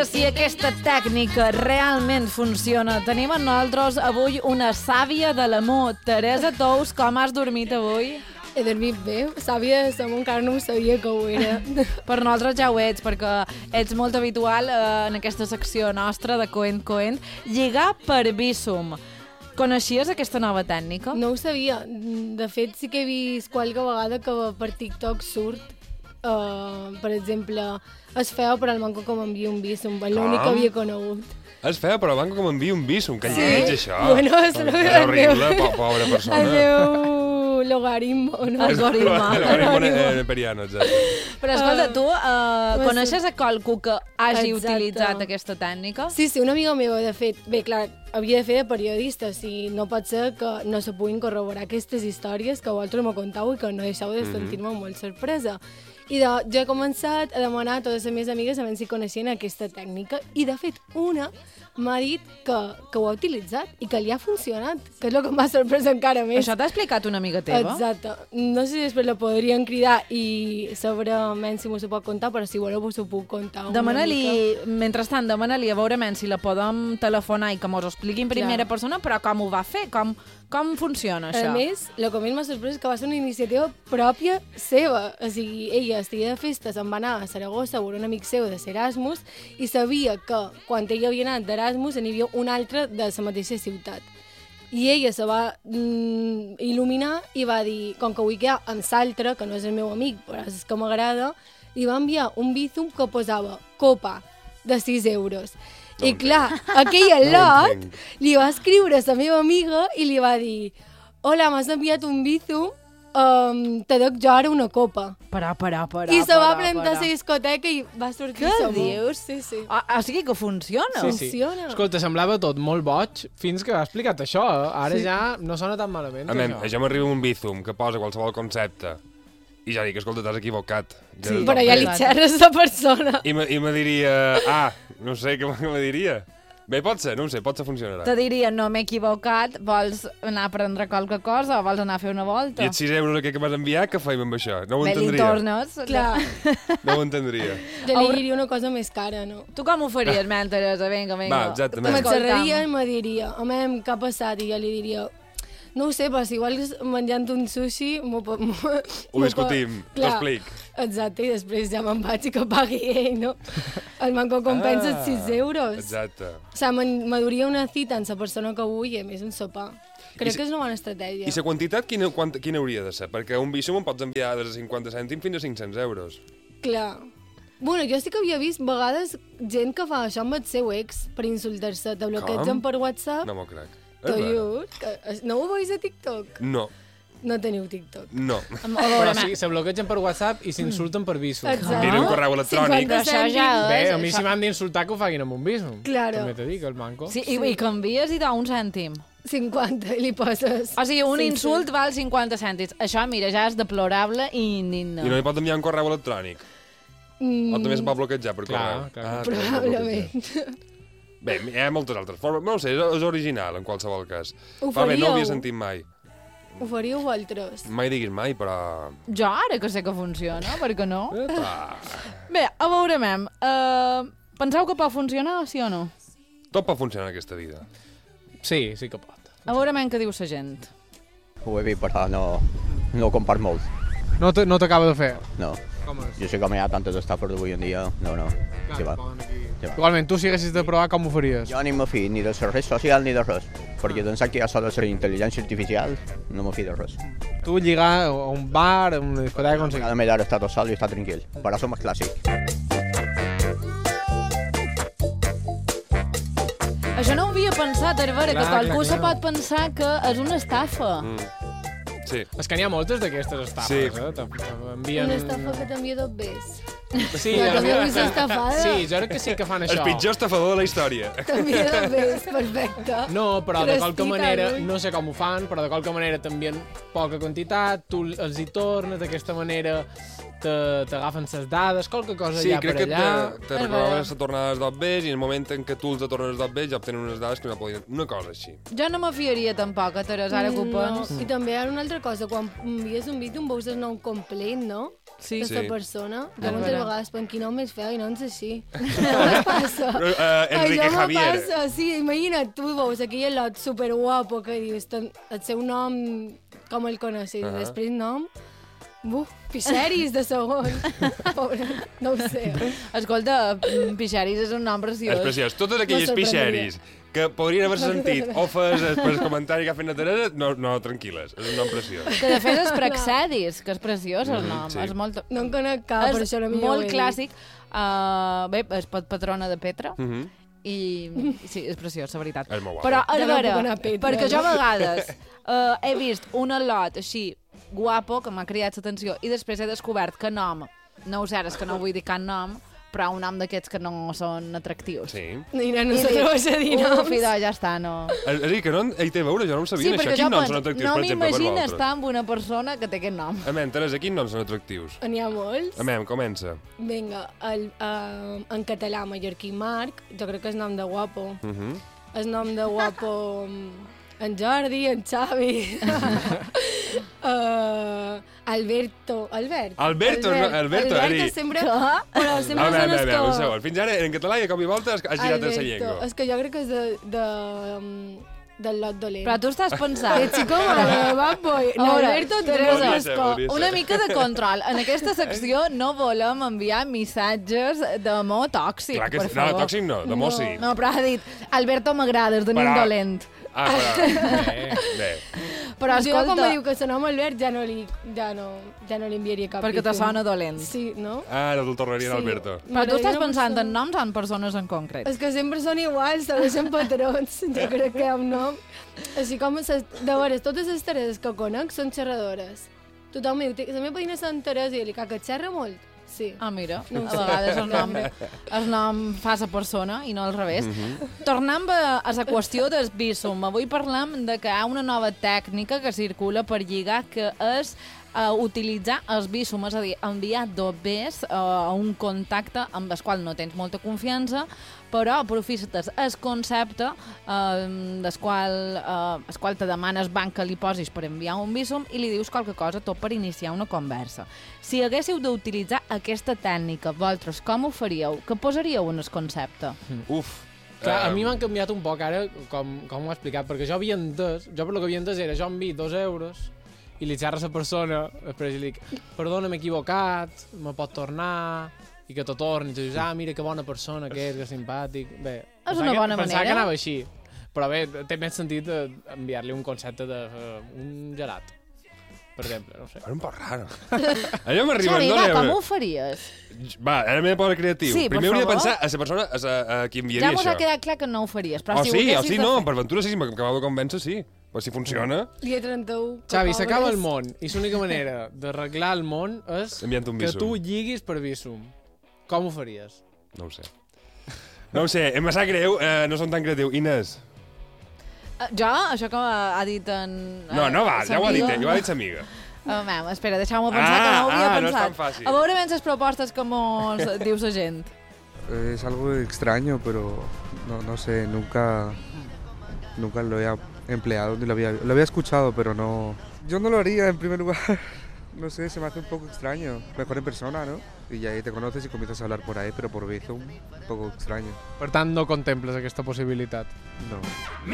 Si aquesta tècnica realment funciona, tenim amb nosaltres avui una sàvia de l'amor. Teresa Tous, com has dormit avui? He dormit bé, sàvia de l'amor encara no ho sabia que ho era. Per nosaltres ja ho ets, perquè ets molt habitual en aquesta secció nostra de Coent Coent. Lligar per Bizum. Coneixies aquesta nova tècnica? No ho sabia. De fet, sí que he vist qualque vegada que per TikTok surt, per exemple, es feu però el manco que m'envia un Bizum, l'únic que havia conegut. És feo, però van com envia un Bizum, que lleig, això. Bueno, és horrible, pobra persona. El meu logaritmo, no? Logaritmo periano, exacte. Però escolta, tu coneixes a qualcú que hagi Exacte. utilitzat aquesta tècnica? Sí, una amiga meva, de fet, bé, clar, havia de fer de periodista, si no pot ser que no se puguin corroborar aquestes històries que vosaltres m'ho contau i que no deixeu de sentir-me molt sorpresa. I jo he començat a demanar a totes les meves amigues a veure si coneixien aquesta tècnica i, de fet, una m'ha dit que ho ha utilitzat i que li ha funcionat, que és el que m'ha sorprès encara més. Això t'ha explicat una amiga teva? Exacte. No sé si després la podrien cridar i segurament si m'ho pot contar, però si voleu us ho puc contar una mica. Mentrestant, demana-li a veure si la podem telefonar i que mos ho expliqui en primera persona, però com ho va fer? Com funciona això? A més, el que més m'ha sorprès és que va ser una iniciativa pròpia seva. O sigui, ella estigui de festa, se'n va anar a Saragossa a veure un amic seu de Erasmus i sabia que quan ella havia anat d'Erasmus n'hi havia un altre de la mateixa ciutat. I ella se va il·luminar i va dir, com que vull quedar amb l'altre, que no és el meu amic, però és que m'agrada, li va enviar un Bizum que posava copa de 6 euros. I clar, aquell al·lot li va escriure a la meva amiga i li va dir: hola, m'has enviat un Bizum, te doc jo ara una copa. Parà. I se va presentar a la discoteca i va sortir Què dius? Sí. O sigui que funciona. Sí. Funciona. Escolta, semblava tot molt boig fins que ha explicat això. Ara ja no sona tan malament. Jo m'arriba un Bizum que posa qualsevol concepte i ja dic, escolta, t'has equivocat. Sí, però ja li xerres la persona. I me diria, no sé què me diria. Bé, pot ser, no ho sé, potser funcionarà. Te diria, no m'he equivocat, vols anar a prendre qualque cosa o vols anar a fer una volta? I els 6 euros que m'has enviat, què feim amb això? No ho Bé, li entendria. tornes. Clar, No ho entendria. jo li diria una cosa més cara, no? Tu com ho faries, Teresa? Vinga. Va, exactament. M'encerraria i me diria, home, què ha passat? I jo li diria, no ho sé, però si igual menjant un sushi... Ho discutim, t'explic. Exacte, i després ja me'n vaig i que pagui ell, no? El manco compensa 6 euros. Exacte. O sigui, m'adoria una cita amb la persona que vull i a més un sopar. Crec que és una bona estratègia. I la quantitat quina hauria de ser? Perquè un Bizum em pots enviar des de 50 cèntims fins a 500 euros. Clar. Bueno, jo sí que havia vist vegades gent que fa això amb el seu ex per insultar-se. Te bloquegen per WhatsApp. No m'ho crec. T'ho juro. No ho veus a TikTok? No. No teniu TikTok. No. Però sí, se bloquegen per WhatsApp i s'insulten per Bizum. Exacte. Tira un correu electrònic. 50 Això ja cèntims. Bé, és... a mi si m'han d'insultar que ho facin amb un Bizum. Claro. També t'he dit, el manco. Sí, i canvies i dà un cèntim. 50 i li poses... O sigui, un Sí, insult val 50 cèntims. Això, mira, ja és deplorable i indigne. I no hi pot enviar un correu electrònic? O també es pot bloquejar per correu? Clar. Probablement. Bé, hi ha moltes altres formes. No ho sé, és original, en qualsevol cas. Ho Va bé, no ho havia faríeu? sentit mai. Ho faríeu vosaltres? Mai diguis mai, però... Jo ara que sé que funciona, per què no? Epa. Bé, a veure, penseu que pot funcionar, sí o no? Tot pot funcionar en aquesta vida. Sí que pot. A veure, què diu la gent. Ho he vist, però no compart molt. No t'acaba de fer? No. Com és? Jo sé com hi ha tantes estafes avui en dia. No. Sí, va. Igualment, tu si haguessis de provar, com ho faries? Jo ni me fi ni de la red social ni de res. Perquè doncs que ja s'ha de ser intel·ligència artificial, no me fi de res. Tu lligar a un bar, a una discoteca, on sigui. Cada vegada estar tot sol i estar tranquil. Per això és clàssic. Això no ho havia pensat, Hervera, que Clar, qualcú clar. se pot pensar que és una estafa. Sí. És que n'hi ha moltes d'aquestes estafes, Sí. Envien... Una estafa que t'envia 2 bes. Sí, Però també vull ser estafada. Sí, jo crec que sí que fan El això. pitjor estafador de la història. T'envia 2 bes, perfecte. No, però de qualque Crespita, manera, ui. no sé com ho fan, però de qualque manera també en poca quantitat, tu els hi tornes, d'aquesta manera t'agafen les dades, qualque cosa Sí, hi ha per crec que allà. te reclamen la tornada dels 2 bes i en el moment en què tu els tornes els 2 bes ja obtenen unes dades que no podien... Una cosa així. Jo no me fiaria tampoc, Teresa, ara que ho pens. I també hi ha una altra cosa, quan envies un Bizum veus el nom complet, no? Sí. Aquesta Sí. persona. És Jo moltes vegades penso quin home més feu i no ens així. No us passa? Enrique Això Javier. me passa, sí, imagina't, tu veus aquell lot superguapo que dius, el seu nom, com el coneixes, després nom, Pixeris de segon. Pobre, no ho sé. Escolta, Pixeris és un nom preciós. És preciós. Totes aquelles No pixeris que podrien haver-se sentit ofeses per comentari que ha fet la Teresa, no, tranquil·les. És un nom preciós. Que de fet és Praxedis, que és preciós el nom. sí. És molt... No en conec cap, per això no m'hi molt clàssic. Bé, és patrona de Petra. I sí, és preciós, la veritat. És molt guapo. Però, a Ja no veure, puc anar a Petra, perquè jo a no? vegades he vist un al·lot així guapo, que m'ha cridat l'atenció, i després he descobert que nom, no ho sé, és que no vull dir cap nom, però un nom d'aquests que no són atractius. Sí. Mira, no s'atreveix a dir noms. Idò, ja està, no. És a dir, que no hi té a veure, jo no ho sabia, Sí, això. perquè Quins noms penso, són atractius, no per exemple, per m'imagino vosaltres? estar amb una persona que té aquest nom. Amén, Teresa, quins noms són atractius? N'hi ha molts. Amén, comença. Vinga, en català, mallorquí Marc, jo crec que és nom de guapo. És nom de guapo en Jordi, en Xavi. Alberto, Eric. sempre... Però sempre A són veure, els un segon. Fins ara, en català i a cop i volta has girat el Sallengo. És que jo crec que és del lot dolent. Però tu estàs pensant... Ets com a Bad Boy. No, Veure, Alberto, Teresa, Podria ser. una mica de control. En aquesta secció no volem enviar missatges d'amor tòxic, Clar que per sí. No, favor. tòxic no, d'amor sí. No, però ha dit, Alberto m'agrades, de nin Però- dolent. Ah, però... Bé. Però Jo quan escolta, me diu que se nom Albert ja no li enviaria cap perquè te bífum. sona dolent. Sí, no? Ara te'l tornarien Sí. Alberto. Però tu estàs M'agradaria una pensant persona- en noms o en persones en concret? És que sempre són iguals, segueixen patrons. Jo crec que hi ha un nom. Així com, de veres, totes les Tereses que conec són xerradores. Tothom mi diu, la meva veïna és en Teresa, i li que xerra molt. Sí. Ah, mira, No ho a sé. vegades el nom fa la persona i no al revés. Tornem a la qüestió del bísum. Avui parlem de que hi ha una nova tècnica que circula per lligar, que és utilitzar el bísum, és a dir, enviar dobbers a un contacte amb el qual no tens molta confiança, però aprofites el concepte del qual te demanes banc que li posis per enviar un bísum i li dius qualque cosa tot per iniciar una conversa. Si haguéssiu d'utilitzar aquesta tècnica, vosaltres com ho faríeu? Què posaríeu en el concepte? Uf. Clar, a mi m'han canviat un poc ara, com ho he explicat, perquè jo havia entès, jo per lo que havia entès era, jo envio 2 euros i li xerra a la persona, després li dic, perdona, m'he equivocat, me pot tornar, i que t'ho torni, i tu dius, mira que bona persona que és, que simpàtic. Bé, És una bona pensava manera. que anava així, però bé, té més sentit enviar-li un concepte d'un gelat, per exemple, no sé. És un poc raro. Allò m'arriba Xavi, en va, 2 com ho euros. faries? Va, ara m'he de posar creatiu. Sí, per Primer hauria de favor. pensar a la persona a qui enviaria Ja mos això. ha quedat clar que no ho faries, però Oh, si sí, volguessis sí, de no, fer- per aventura sí, si m'acabeu de convèncer, sí. Però si funciona, Dia 31. que Xavi, s'acaba cobres. el món, i l'única manera d'arreglar el món és Enviant un que bísum. tu lliguis per bísum. Com ho faries? no ho sé. No ho sé, em sap greu, no som tan creatius. Inés? Jo, això que ha dit en... No, no va, ja ho ha dit Samiga. ell, ho ha dit sa amiga. Espera, deixeu-me pensar que no ho havia no és pensat. tan fàcil. A veure ben les propostes que mos diu la gent. Es algo extraño, pero no sé, nunca lo había empleado, ni lo había escuchado, pero no... Yo no lo haría en primer lugar, no sé, se me hace un poco extraño. Mejor en persona, ¿no? Y ya ahí te conoces y comienzas a hablar por ahí, pero por Bizum, un poco extraño. Per tant, no contemples aquesta possibilitat. No.